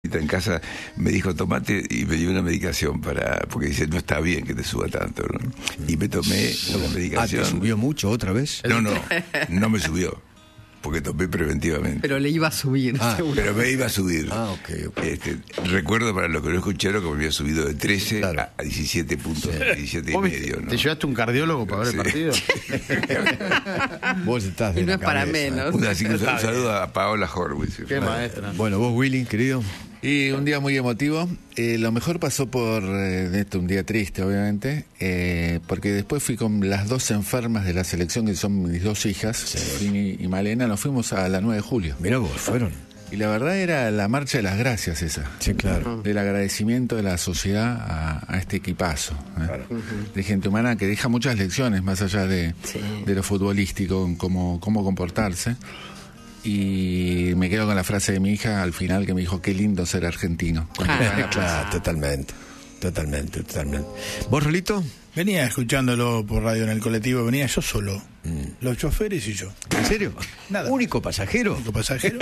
en casa me dijo tomate y me dio una medicación porque dice no está bien que te suba tanto, ¿no? Y me tomé la medicación. ¿Te subió mucho otra vez? No me subió porque tomé preventivamente. Pero le iba a subir, seguro. Pero me iba a subir. Okay. Recuerdo, para los que no escucharon, que me había subido de 13 a 17 puntos, 17 y medio, ¿no? ¿Te llevaste un cardiólogo para ver el partido? Vos estás de y no la es para cabeza. menos. Un saludo a Paola Horwitz. Qué maestra. Bueno, vos, Willy, querido. Y un día muy emotivo. Lo mejor pasó por un día triste, obviamente, porque después fui con las dos enfermas de la selección, que son mis dos hijas, Fini y Malena. Nos fuimos a la 9 de julio. Mirá vos, fueron. Y la verdad era la marcha de las gracias esa. Sí, claro. Del agradecimiento de la sociedad a este equipazo. Claro. De gente humana que deja muchas lecciones más allá de lo futbolístico, en cómo comportarse. Y me quedo con la frase de mi hija al final, que me dijo: qué lindo ser argentino. Claro, totalmente. ¿Vos, Rolito? Venía escuchándolo por radio en el colectivo, venía yo solo, los choferes y yo. ¿En serio? Nada. ¿Único pasajero? Único pasajero.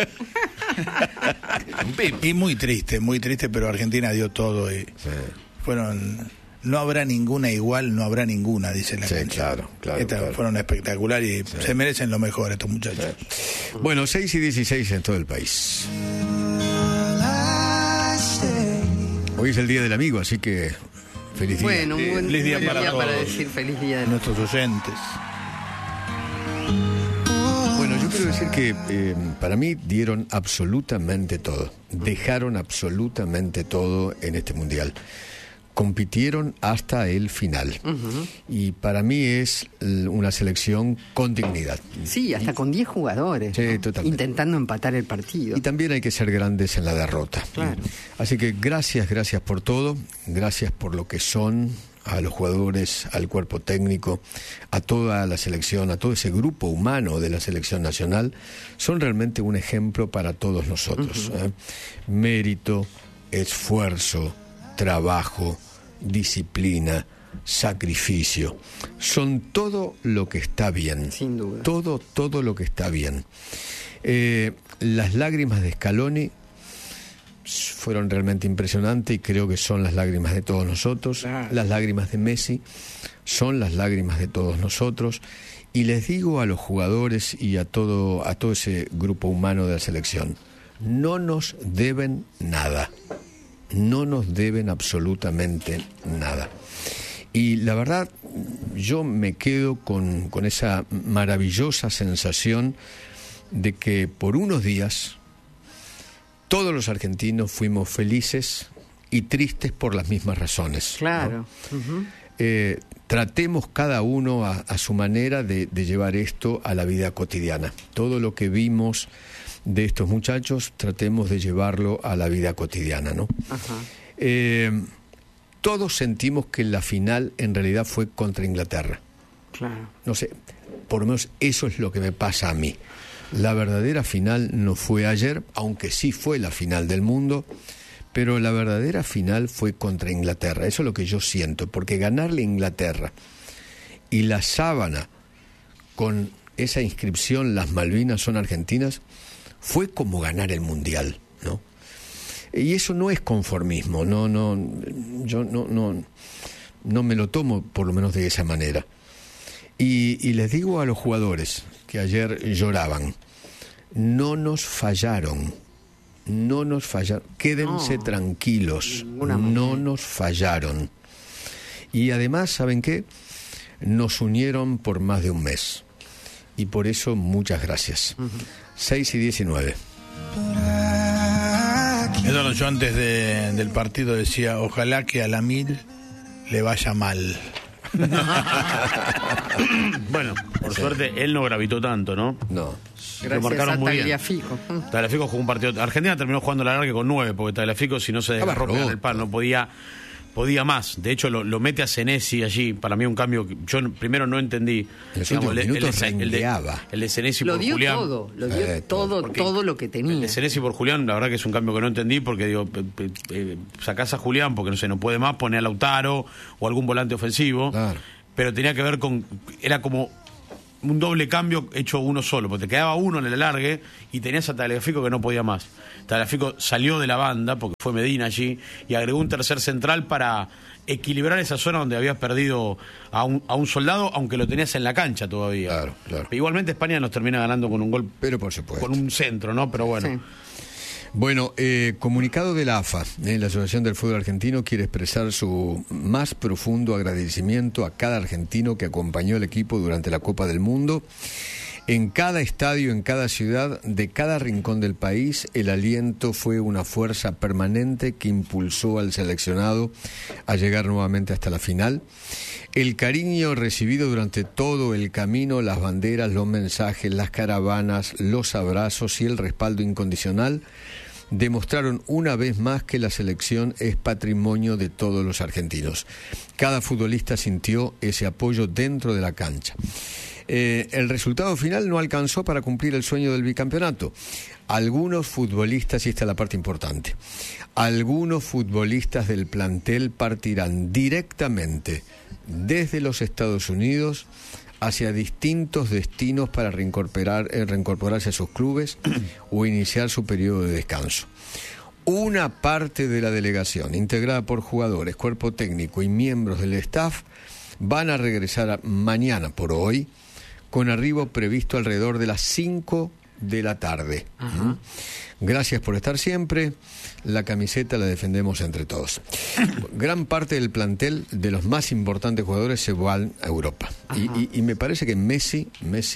Y muy triste, pero Argentina dio todo y fueron... No habrá ninguna igual, no habrá ninguna, dice la canción. Claro. Fueron espectaculares y se merecen lo mejor estos muchachos. Bueno, 6 y 16 en todo el país. Hoy es el Día del Amigo, así que feliz día. Bueno, un buen Feliz día para decir feliz día de nuestros oyentes. Bueno, yo quiero decir que para mí dieron absolutamente todo. Dejaron absolutamente todo en este mundial. Compitieron hasta el final. Y para mí es una selección con dignidad. Sí, hasta con 10 jugadores. Sí, ¿no? totalmente. Intentando empatar el partido. Y también hay que ser grandes en la derrota. Claro. Así que gracias por todo. Gracias por lo que son, a los jugadores, al cuerpo técnico, a toda la selección, a todo ese grupo humano de la selección nacional. Son realmente un ejemplo para todos nosotros. Mérito, esfuerzo, trabajo, disciplina, sacrificio, son todo lo que está bien. Sin duda. Todo lo que está bien. Las lágrimas de Scaloni fueron realmente impresionantes y creo que son las lágrimas de todos nosotros. Claro. Las lágrimas de Messi son las lágrimas de todos nosotros. Y les digo a los jugadores y a todo ese grupo humano de la selección: no nos deben nada. No nos deben absolutamente nada. Y la verdad, yo me quedo con esa maravillosa sensación de que por unos días todos los argentinos fuimos felices y tristes por las mismas razones. Claro. ¿No? Tratemos cada uno a su manera de llevar esto a la vida cotidiana. Todo lo que vimos de estos muchachos, tratemos de llevarlo a la vida cotidiana, ¿no? Todos sentimos que la final en realidad fue contra Inglaterra. Claro. No sé, por lo menos eso es lo que me pasa a mí. La verdadera final no fue ayer, aunque sí fue la final del mundo, pero la verdadera final fue contra Inglaterra. Eso es lo que yo siento, porque ganarle a Inglaterra y la sábana con esa inscripción, las Malvinas son argentinas, fue como ganar el mundial, ¿no? Y eso no es conformismo, yo no me lo tomo por lo menos de esa manera. Y les digo a los jugadores que ayer lloraban: no nos fallaron, quédense tranquilos, no nos fallaron. Y además, ¿saben qué? Nos unieron por más de un mes. Y por eso, muchas gracias. 6 y 19. Eduardo, yo antes del partido decía: ojalá que a la 1000 le vaya mal. Bueno, por suerte él no gravitó tanto, ¿no? No. Gracias lo marcaron a muy bien. Tagliafico. Tagliafico jugó un partido. Argentina terminó jugando la larga con 9, porque Tagliafico, si no se desgarró en el pan, no podía más. De hecho, lo mete a Senesi allí. Para mí un cambio que yo primero no entendí. En los últimos minutos rengueaba. El de Senesi Lo por dio Julián. todo, lo dio todo lo que tenía. El de Senesi por Julián, la verdad que es un cambio que no entendí, porque digo, sacás a Julián porque no puede más, pone a Lautaro o algún volante ofensivo. Claro. Pero tenía que ver con... Era como un doble cambio hecho uno solo, porque te quedaba uno en el alargue y tenías a Tagliafico que no podía más. Tagliafico salió de la banda, porque fue Medina allí, y agregó un tercer central para equilibrar esa zona donde habías perdido a un soldado, aunque lo tenías en la cancha todavía. Claro. Pero igualmente España nos termina ganando con un gol, pero por supuesto, con un centro, ¿no? Pero bueno. Sí. Bueno, comunicado de la AFA, la Asociación del Fútbol Argentino quiere expresar su más profundo agradecimiento a cada argentino que acompañó al equipo durante la Copa del Mundo. En cada estadio, en cada ciudad, de cada rincón del país, el aliento fue una fuerza permanente que impulsó al seleccionado a llegar nuevamente hasta la final. El cariño recibido durante todo el camino, las banderas, los mensajes, las caravanas, los abrazos y el respaldo incondicional demostraron una vez más que la selección es patrimonio de todos los argentinos. Cada futbolista sintió ese apoyo dentro de la cancha. El resultado final no alcanzó para cumplir el sueño del bicampeonato. Algunos futbolistas, y esta es la parte importante, algunos futbolistas del plantel partirán directamente desde los Estados Unidos hacia distintos destinos para reincorporarse a sus clubes o iniciar su periodo de descanso. Una parte de la delegación, integrada por jugadores, cuerpo técnico y miembros del staff, van a regresar mañana, por hoy, con arribo previsto alrededor de las 5 de la tarde. Ajá. Gracias por estar siempre. La camiseta la defendemos entre todos. Gran parte del plantel de los más importantes jugadores se van a Europa. Y me parece que Messi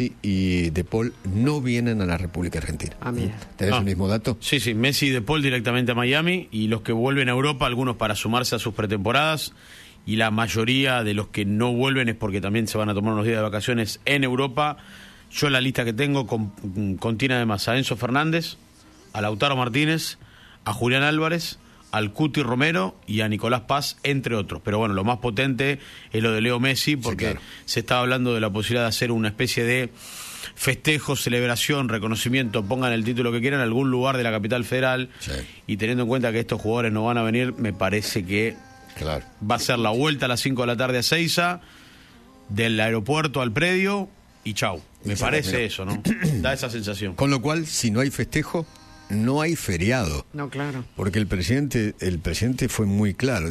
y De Paul no vienen a la República Argentina. Mira. ¿Tenés el mismo dato? Sí, Messi y De Paul directamente a Miami, y los que vuelven a Europa, algunos para sumarse a sus pretemporadas, y la mayoría de los que no vuelven es porque también se van a tomar unos días de vacaciones en Europa. Yo la lista que tengo contiene además a Enzo Fernández, a Lautaro Martínez, a Julián Álvarez, al Cuti Romero y a Nicolás Paz, entre otros. Pero bueno, lo más potente es lo de Leo Messi, porque sí, claro, se estaba hablando de la posibilidad de hacer una especie de festejo, celebración, reconocimiento, pongan el título que quieran, en algún lugar de la capital federal. Sí. Y teniendo en cuenta que estos jugadores no van a venir, me parece que claro, va a ser la vuelta a las 5 de la tarde a Seiza, del aeropuerto al predio y chau. Me parece eso, ¿no? Da esa sensación. Con lo cual, si no hay festejo, no hay feriado. No, claro. Porque el presidente fue muy claro,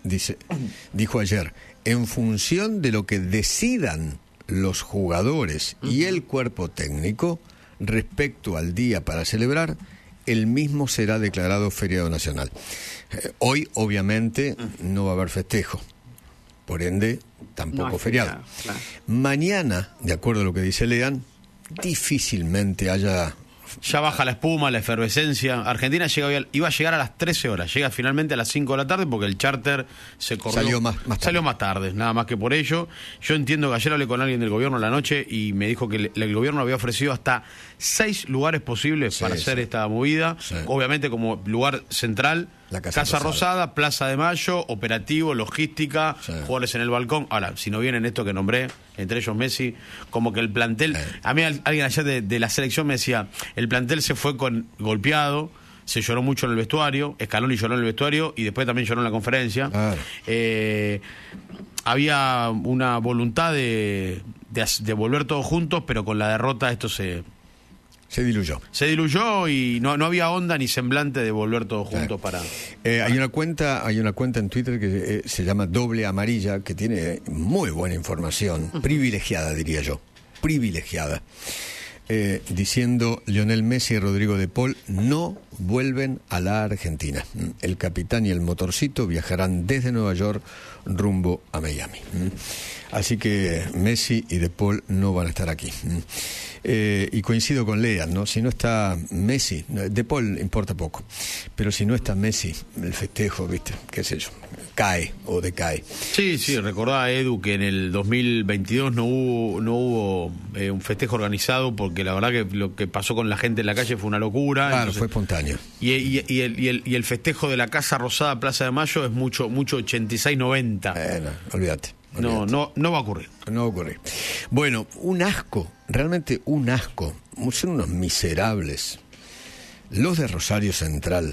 dijo ayer, en función de lo que decidan los jugadores y el cuerpo técnico respecto al día para celebrar, el mismo será declarado feriado nacional. Hoy, obviamente, no va a haber festejo. Por ende, tampoco feriado. Claro. Mañana, de acuerdo a lo que dice Lean, difícilmente haya... Ya baja la espuma, la efervescencia. Argentina iba a llegar a las 13 horas. Llega finalmente a las 5 de la tarde porque el charter se corrió. Salió más tarde, nada más que por ello. Yo entiendo que ayer hablé con alguien del gobierno en la noche y me dijo que el gobierno había ofrecido hasta 6 lugares posibles para hacer esta movida. Sí. Obviamente como lugar central, la Casa Rosada, Plaza de Mayo, operativo, logística, jugadores en el balcón. Ahora, si no vienen esto que nombré, entre ellos Messi, como que el plantel... A mí alguien ayer de la selección me decía, el plantel se fue golpeado, se lloró mucho en el vestuario, Scaloni lloró en el vestuario y después también lloró en la conferencia. Había una voluntad de volver todos juntos, pero con la derrota esto se diluyó. Se diluyó y no había onda ni semblante de volver todos juntos para... Hay una cuenta en Twitter que se llama Doble Amarilla, que tiene muy buena información, privilegiada diría yo, privilegiada, diciendo Lionel Messi y Rodrigo De Paul no vuelven a la Argentina. El capitán y el motorcito viajarán desde Nueva York rumbo a Miami. Así que Messi y De Paul no van a estar aquí. Y coincido con Lea, ¿no? Si no está Messi, De Paul importa poco, pero si no está Messi, el festejo, ¿viste? ¿Qué sé yo? Cae o decae. Sí, recordá, Edu, que en el 2022 no hubo un festejo organizado, porque la verdad que lo que pasó con la gente en la calle fue una locura. Claro, entonces, fue espontáneo. Y el festejo de la Casa Rosada, Plaza de Mayo, es mucho 86-90. No, olvídate. No va a ocurrir. No va a ocurrir. Bueno, un asco, realmente un asco. Son unos miserables. Los de Rosario Central.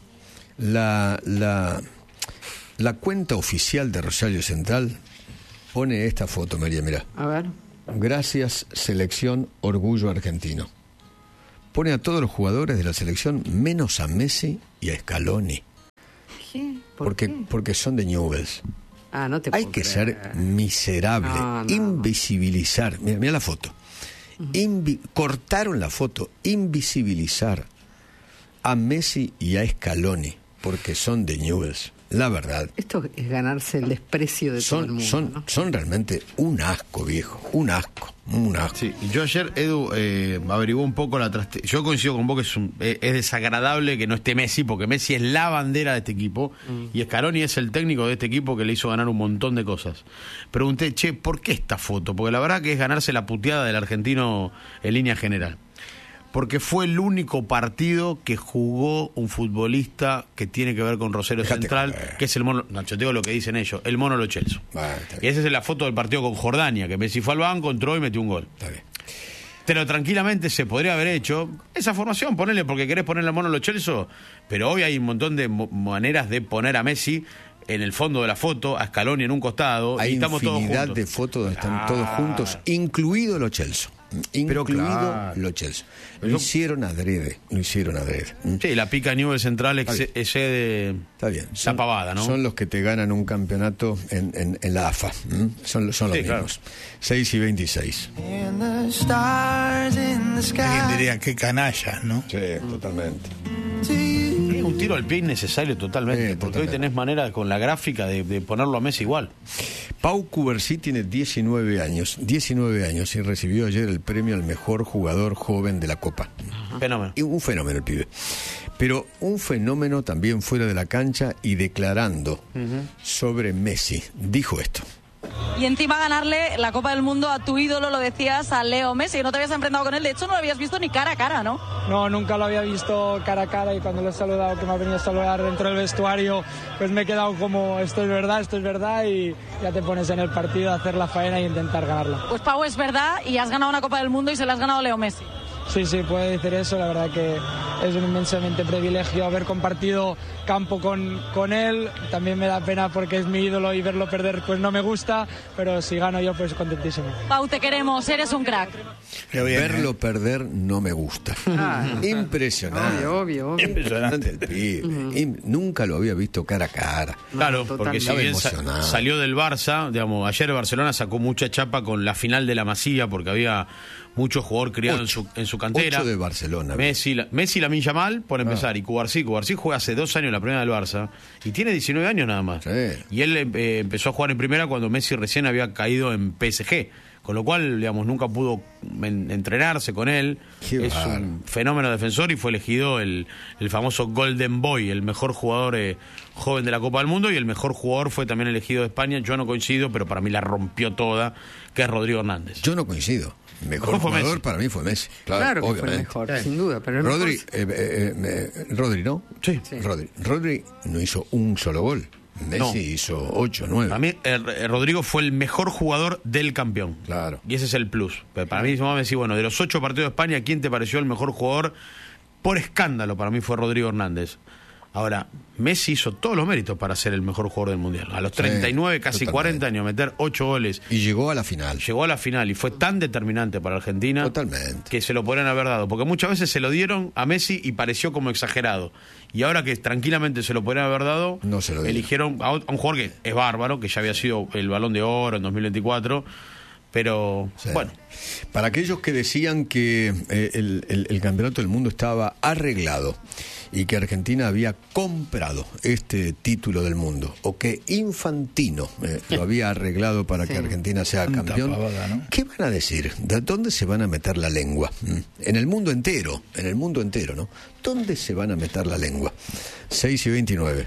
La cuenta oficial de Rosario Central pone esta foto, María, mirá. A ver. gracias selección, orgullo argentino. Pone a todos los jugadores de la selección menos a Messi y a Scaloni. ¿Qué? Porque son de Newell's. No te Hay puedo que creer. ser miserable, invisibilizar. Mira la foto. Cortaron la foto, invisibilizar a Messi y a Scaloni porque son de Newell's. La verdad. Esto es ganarse el desprecio de todo el mundo. ¿No? Son realmente un asco, viejo. Un asco. Sí, yo ayer, Edu, averiguó un poco yo coincido con vos que es desagradable que no esté Messi, porque Messi es la bandera de este equipo y Scaloni es el técnico de este equipo que le hizo ganar un montón de cosas. Pregunté, ¿por qué esta foto? Porque la verdad que es ganarse la puteada del argentino en línea general. Porque fue el único partido que jugó un futbolista que tiene que ver con Rosario Central, que es el mono. No, yo te digo lo que dicen ellos, el mono Lo Celso. Y esa es la foto del partido con Jordania, que Messi fue al banco, entró y metió un gol. Está bien. Pero tranquilamente se podría haber hecho esa formación, ponele porque querés ponerle al mono Lo Celso, pero hoy hay un montón de maneras de poner a Messi en el fondo de la foto, a Scaloni en un costado. Hay y estamos infinidad todos juntos. de fotos donde están todos juntos, incluido Lo Celso. Lo Celso. Lo hicieron adrede. Sí, la pica Newell's Central excede Está bien. la pavada, ¿no? Son los que te ganan un campeonato en la AFA. Son los mismos. Claro. 6:26. Alguien diría qué canalla, ¿no? Sí, totalmente. Es un tiro al pie innecesario totalmente, porque hoy tenés manera con la gráfica de ponerlo a Messi igual. Pau Cubarsí tiene 19 años y recibió ayer el premio al mejor jugador joven de la Copa. Fenómeno. Y un fenómeno el pibe. Pero un fenómeno también fuera de la cancha y declarando sobre Messi. Dijo esto. Y encima ganarle la Copa del Mundo a tu ídolo, lo decías, a Leo Messi. No te habías enfrentado con él, de hecho no lo habías visto ni cara a cara, ¿no? No, nunca lo había visto cara a cara y cuando lo he saludado, que me ha venido a saludar dentro del vestuario, pues me he quedado como esto es verdad y ya te pones en el partido a hacer la faena e intentar ganarla. Pues Pau, es verdad y has ganado una Copa del Mundo y se la has ganado a Leo Messi. Sí, puede decir eso, la verdad que es un inmensamente privilegio haber compartido campo con él. También me da pena porque es mi ídolo y verlo perder pues no me gusta, pero si gano yo pues contentísimo. Pau, te queremos, eres un crack. Verlo perder no me gusta. Impresionante. Obvio. Impresionante el pibe. Nunca lo había visto cara a cara. Claro, porque si bien salió del Barça, digamos, ayer Barcelona sacó mucha chapa con la final de la Masía porque había mucho jugador criado en su cantera. 8 de Barcelona. Messi, Lamine Yamal, por empezar, y Cubarsí juega hace 2 años en la primera del Barça y tiene 19 años nada más. Sí. Y él empezó a jugar en primera cuando Messi recién había caído en PSG. Con lo cual, digamos, nunca pudo entrenarse con él. Es un fenómeno defensor y fue elegido el famoso Golden Boy, el mejor jugador joven de la Copa del Mundo, y el mejor jugador fue también elegido de España. Yo no coincido, pero para mí la rompió toda, que es Rodrigo Hernández. Yo no coincido. Mejor jugador Messi. para mí fue Messi. Claro que obviamente. fue el mejor, sin duda. Pero Rodri, ¿no? Sí. Rodri no hizo un solo gol. Messi hizo 8, 9. Para mí, Rodrigo fue el mejor jugador del campeón. Claro. Y ese es el plus. Pero para mí, vamos a decir, bueno, de los 8 partidos de España, ¿quién te pareció el mejor jugador? Por escándalo, para mí fue Rodrigo Hernández. Ahora, Messi hizo todos los méritos para ser el mejor jugador del Mundial. A los 39, casi totalmente. 40 años, meter 8 goles. Y llegó a la final. Llegó a la final y fue tan determinante para Argentina. Totalmente. Que se lo podrían haber dado. Porque muchas veces se lo dieron a Messi y pareció como exagerado. Y ahora que tranquilamente se lo podrían haber dado, no se lo eligieron a un jugador que es bárbaro, que ya había sido el Balón de Oro en 2024. Pero, bueno. Para aquellos que decían que el Campeonato del Mundo estaba arreglado y que Argentina había comprado este título del mundo, o que Infantino lo había arreglado para que Argentina sea campeón, pavada, ¿no? ¿Qué van a decir? ¿De dónde se van a meter la lengua? En el mundo entero, ¿no? ¿Dónde se van a meter la lengua? 6:29.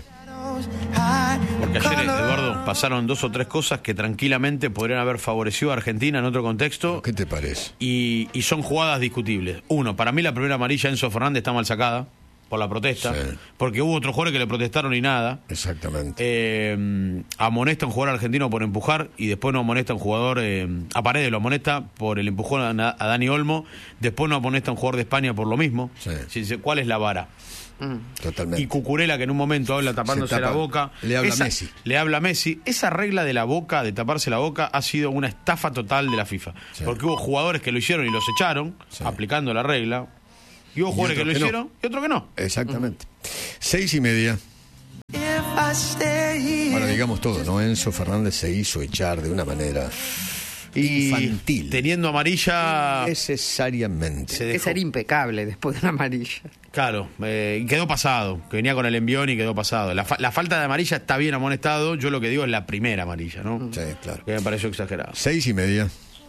Porque ayer, Eduardo, pasaron 2 o 3 cosas que tranquilamente podrían haber favorecido a Argentina en otro contexto. ¿Qué te parece? Y son jugadas discutibles. Uno, para mí la primera amarilla Enzo Fernández está mal sacada por la protesta, porque hubo otros jugadores que le protestaron y nada. Exactamente. Amonesta a un jugador argentino por empujar y después no amonesta a un jugador, a Paredes lo amonesta por el empujón a Dani Olmo, después no amonesta a un jugador de España por lo mismo. ¿Cuál es la vara? Totalmente. Y Cucurella, que en un momento habla tapándose la boca. Le habla Messi. Le habla Messi. Esa regla de la boca, de taparse la boca, ha sido una estafa total de la FIFA. Sí. Porque hubo jugadores que lo hicieron y los echaron, aplicando la regla. Y hubo jugadores que lo hicieron y otros que no. Exactamente. 6:30. Bueno, digamos todo, ¿no? Enzo Fernández se hizo echar de una manera infantil. Teniendo amarilla. Necesariamente. Hay que ser impecable después de una amarilla. Claro, y quedó pasado. Que venía con el envión y quedó pasado. La falta de amarilla está bien amonestado. Yo lo que digo es la primera amarilla, ¿no? Sí, claro. Que me pareció exagerado. 6:30.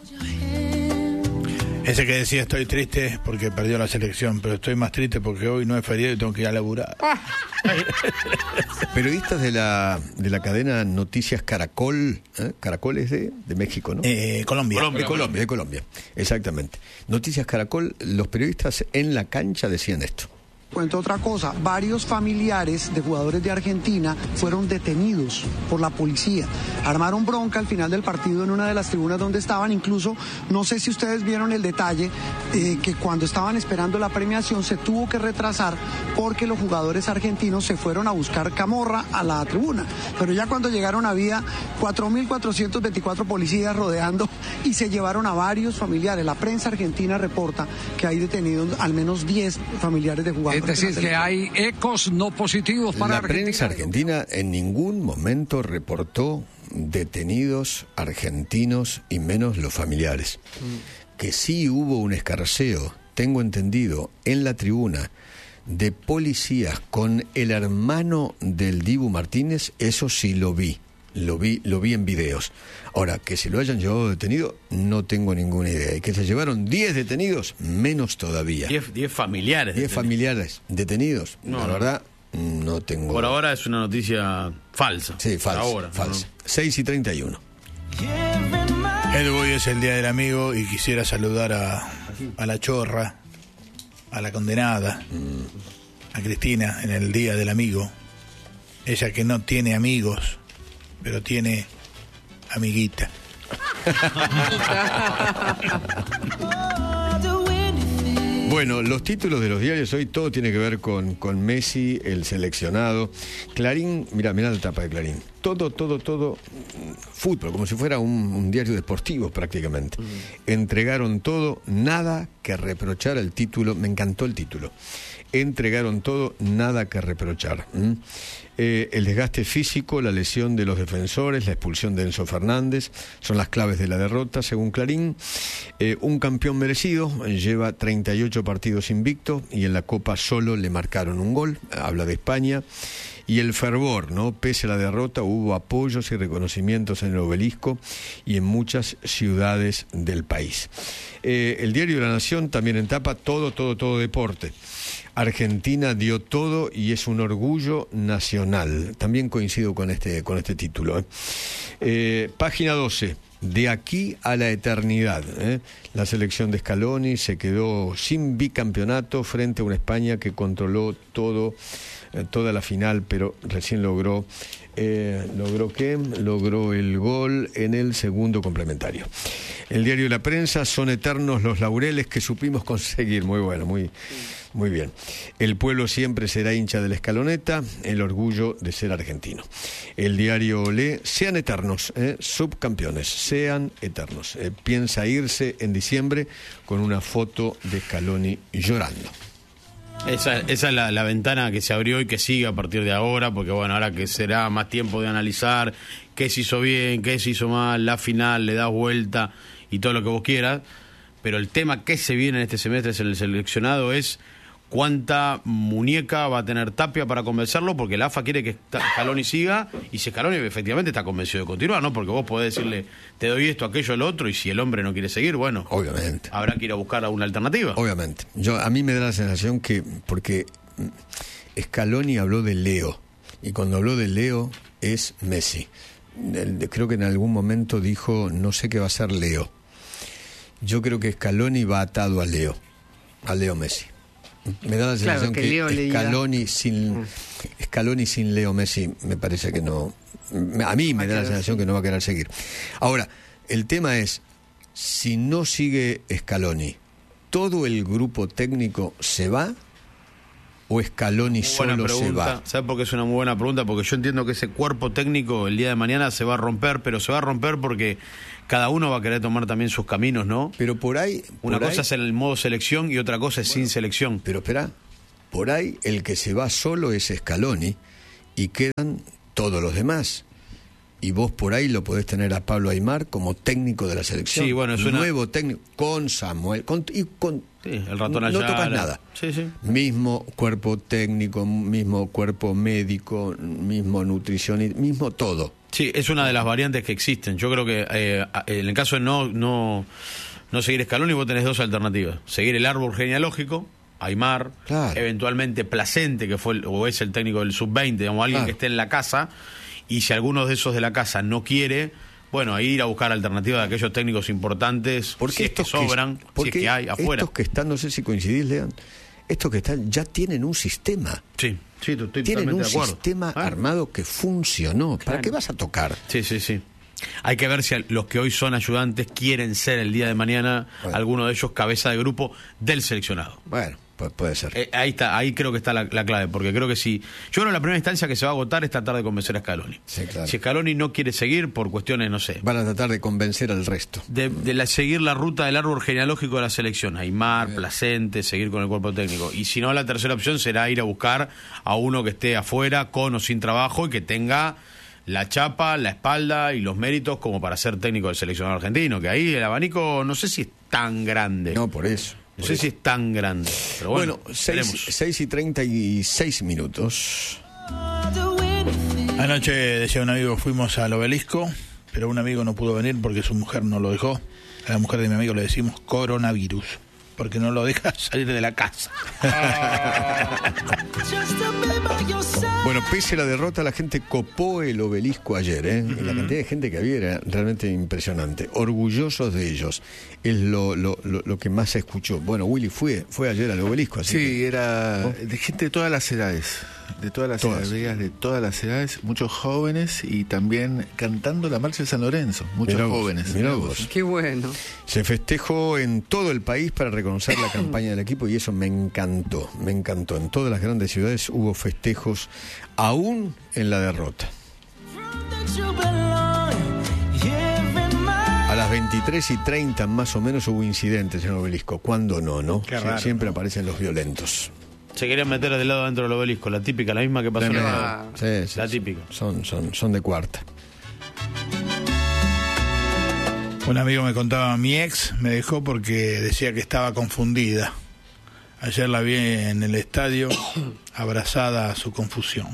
Ese que decía estoy triste porque perdió la selección, pero estoy más triste porque hoy no es feriado y tengo que ir a laburar. Periodistas de la cadena Noticias Caracol, Caracol es de México, ¿no? Colombia. De Colombia, exactamente. Noticias Caracol, los periodistas en la cancha decían esto. Cuento otra cosa, varios familiares de jugadores de Argentina fueron detenidos por la policía. Armaron bronca al final del partido en una de las tribunas donde estaban, incluso, no sé si ustedes vieron el detalle, que cuando estaban esperando la premiación se tuvo que retrasar porque los jugadores argentinos se fueron a buscar camorra a la tribuna. Pero ya cuando llegaron había 4.424 policías rodeando y se llevaron a varios familiares. La prensa argentina reporta que hay detenidos al menos 10 familiares de jugadores. Es decir, que hay ecos no positivos para Argentina. La prensa argentina en ningún momento reportó detenidos argentinos y menos los familiares. Que sí hubo un escarceo, tengo entendido, en la tribuna de policías con el hermano del Dibu Martínez, eso sí lo vi en videos. Ahora, que se lo hayan llevado detenido, no tengo ninguna idea. Y que se llevaron 10 detenidos, menos todavía. 10 familiares. 10 familiares detenidos. No, la verdad, no tengo. Por ahora es una noticia falsa. Sí, falsa. Por ahora, falsa. 6:31. Hoy es el Día del Amigo y quisiera saludar a la Chorra, a la condenada, a Cristina en el Día del Amigo. Ella que no tiene amigos, pero tiene amiguita. Bueno, los títulos de los diarios hoy, todo tiene que ver con Messi, el seleccionado. Clarín, mira la tapa de Clarín. Todo, fútbol, como si fuera un diario deportivo prácticamente. Entregaron todo, nada que reprochar al título. Me encantó el título. Entregaron todo, nada que reprochar. El desgaste físico, la lesión de los defensores, la expulsión de Enzo Fernández, son las claves de la derrota, según Clarín. Un campeón merecido, lleva 38 partidos invicto y en la Copa solo le marcaron un gol, habla de España. Y el fervor, ¿no? Pese a la derrota, hubo apoyos y reconocimientos en el Obelisco y en muchas ciudades del país. El diario de la Nación también en tapa, todo deporte. Argentina dio todo y es un orgullo nacional. También coincido con este título. Página 12. De aquí a la eternidad. La selección de Scaloni se quedó sin bicampeonato frente a una España que controló toda la final, pero recién logró el gol en el segundo complementario. El diario de la Prensa, son eternos los laureles que supimos conseguir. Muy bueno, muy bien. El pueblo siempre será hincha de la Escaloneta, el orgullo de ser argentino. El diario lee, sean eternos, subcampeones, sean eternos. Piensa irse en diciembre con una foto de Scaloni llorando. Esa es la ventana que se abrió y que sigue a partir de ahora, porque bueno, ahora que será más tiempo de analizar qué se hizo bien, qué se hizo mal, la final, le das vuelta y todo lo que vos quieras, pero el tema que se viene en este semestre es el seleccionado, es cuánta muñeca va a tener Tapia para convencerlo, porque la AFA quiere que Scaloni siga, y si Scaloni efectivamente está convencido de continuar, ¿no? Porque vos podés decirle, te doy esto, aquello, lo otro, y si el hombre no quiere seguir, bueno, obviamente habrá que ir a buscar una alternativa. Obviamente. A mí me da la sensación que, porque Scaloni habló de Leo, y cuando habló de Leo es Messi. Creo que en algún momento dijo, no sé qué va a ser Leo. Yo creo que Scaloni va atado a Leo Messi. Me da la sensación que Scaloni sin Leo Messi me parece que no. A mí me da la sensación que no va a querer seguir. Ahora, el tema es, si no sigue Scaloni, ¿todo el grupo técnico se va o Scaloni solo se va? ¿Sabes por qué es una muy buena pregunta? Porque yo entiendo que ese cuerpo técnico el día de mañana se va a romper, pero se va a romper porque cada uno va a querer tomar también sus caminos, ¿no? Pero por ahí... Una cosa es el modo selección y otra cosa es sin selección. Pero espera, por ahí el que se va solo es Scaloni y quedan todos los demás. Y vos por ahí lo podés tener a Pablo Aimar como técnico de la selección. Sí, bueno, es nuevo técnico con Samuel, el ratón no tocas nada. Sí. Mismo cuerpo técnico, mismo cuerpo médico, mismo nutricionista, mismo todo. Sí, es una de las variantes que existen. Yo creo que en el caso de no seguir Scaloni, vos tenés dos alternativas. Seguir el árbol genealógico, Aimar, claro. Eventualmente Placente, que fue o es el técnico del sub-20, digamos, alguien que esté en la casa. Y si alguno de esos de la casa no quiere, bueno, ir a buscar alternativas de aquellos técnicos importantes, porque si estos es que sobran, si es que hay afuera. Estos que están, no sé si coincidís, Lean, estos que están ya tienen un sistema. Sí, estoy tienen totalmente un de acuerdo. Sistema armado que funcionó. Claro. ¿Para qué vas a tocar? Sí. Hay que ver si los que hoy son ayudantes quieren ser el día de mañana, alguno de ellos cabeza de grupo del seleccionado. Bueno, pues puede ser. Ahí creo que está la clave, porque creo que si... Yo creo que la primera instancia que se va a agotar es tratar de convencer a Scaloni. Sí, claro. Si Scaloni no quiere seguir por cuestiones, no sé... Van a tratar de convencer al resto. De seguir la ruta del árbol genealógico de la selección. Aimar, Placente, seguir con el cuerpo técnico. Y si no, la tercera opción será ir a buscar a uno que esté afuera, con o sin trabajo, y que tenga la chapa, la espalda y los méritos como para ser técnico del seleccionado argentino. Que ahí el abanico no sé si es tan grande. No, por eso. No sé si es tan grande, pero bueno, 6:36 minutos. Anoche, decía un amigo, fuimos al Obelisco, pero un amigo no pudo venir porque su mujer no lo dejó. A la mujer de mi amigo le decimos coronavirus, porque no lo deja salir de la casa. Bueno, pese a la derrota, la gente copó el Obelisco ayer, ¿eh? Y la cantidad de gente que había era realmente impresionante. Orgullosos de ellos. Es lo que más se escuchó. Bueno, Willy fue ayer al Obelisco, así. Sí, era de gente de todas las edades. De todas las edades, muchos jóvenes y también cantando la marcha de San Lorenzo, muchos jóvenes. Mirá vos. Qué bueno. Se festejó en todo el país para reconocer la campaña del equipo y eso me encantó. En todas las grandes ciudades hubo festejos, aún en la derrota. A las 23:30 más o menos hubo incidentes en el Obelisco. ¿Cuándo no? Siempre aparecen los violentos. Se querían meter del lado dentro del Obelisco, la típica, la misma que pasó en la típica. Son de cuarta. Un amigo me contaba, mi ex me dejó porque decía que estaba confundida. Ayer la vi en el estadio abrazada a su confusión.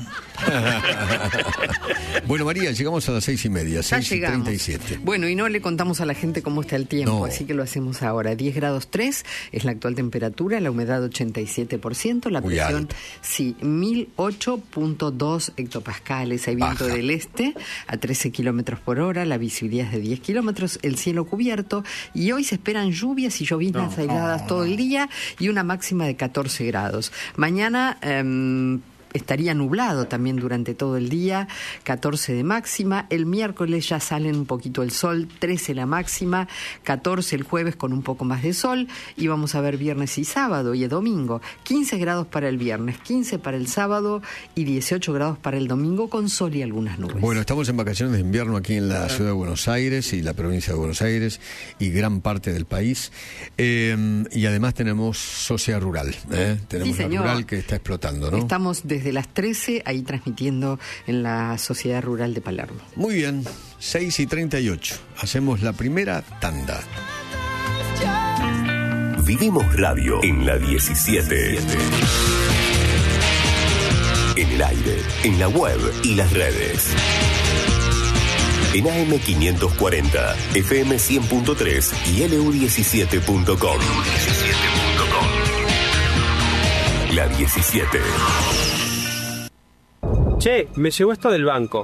Bueno, María, llegamos a las 6:30, 6:37. Bueno, y no le contamos a la gente cómo está el tiempo, así que lo hacemos ahora. 10 grados 3 es la actual temperatura, la humedad 87%, la presión, 1008.2 hectopascales, hay viento del este a 13 kilómetros por hora, la visibilidad es de 10 kilómetros, el cielo cubierto, y hoy se esperan lluvias y lloviznas aisladas todo el día y una máxima de 14 grados. Mañana estaría nublado también durante todo el día, 14 de máxima. El miércoles ya sale un poquito el sol, 13 la máxima, 14 el jueves con un poco más de sol, y vamos a ver viernes y sábado y el domingo, 15 grados para el viernes, 15 para el sábado y 18 grados para el domingo con sol y algunas nubes. Bueno, estamos en vacaciones de invierno aquí en la ciudad de Buenos Aires y la provincia de Buenos Aires y gran parte del país, y además tenemos sociedad rural, tenemos la rural que está explotando, ¿no? Estamos desde las 13 ahí transmitiendo en la Sociedad Rural de Palermo. Muy bien, 6:38. Hacemos la primera tanda. Vivimos Radio en la 17. En el aire, en la web y las redes. En AM 540, FM 100.3 y LU17.com. La 17. Che, me llegó esto del banco.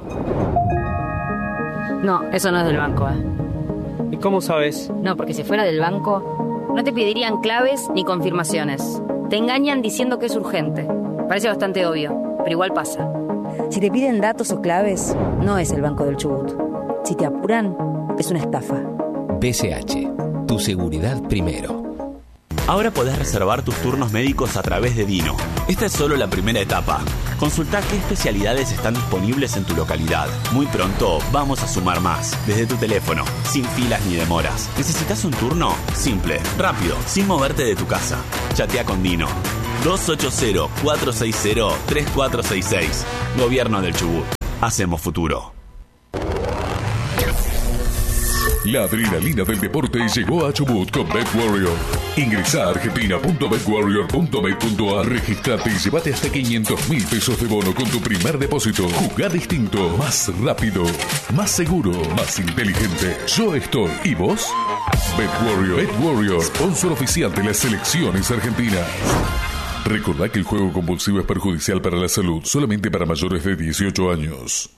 No, eso no es del banco, ¿Y cómo sabes? No, porque si fuera del banco, no te pedirían claves ni confirmaciones. Te engañan diciendo que es urgente. Parece bastante obvio, pero igual pasa. Si te piden datos o claves, no es el Banco del Chubut. Si te apuran, es una estafa. BCH, tu seguridad primero. Ahora podés reservar tus turnos médicos a través de Dino. Esta es solo la primera etapa. Consulta qué especialidades están disponibles en tu localidad. Muy pronto vamos a sumar más, desde tu teléfono, sin filas ni demoras. ¿Necesitas un turno? Simple, rápido, sin moverte de tu casa. Chatea con Dino. 280-460-3466. Gobierno del Chubut. Hacemos futuro. La adrenalina del deporte llegó a Chubut con BetWarrior. Ingresa a argentina.betwarrior.bet.ar, registrate y llévate hasta 500.000 pesos de bono con tu primer depósito. Jugá distinto, más rápido, más seguro, más inteligente. Yo estoy. ¿Y vos? BetWarrior, sponsor oficial de las selecciones argentinas. Recordá que el juego compulsivo es perjudicial para la salud, solamente para mayores de 18 años.